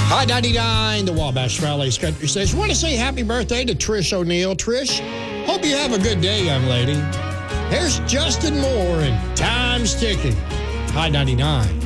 Hi, 99, the Wabash Valley's Country Station. Want to say happy birthday to Trish O'Neill. Trish, hope you have a good day, young lady. Here's Justin Moore and Time's Ticking. Hi, 99.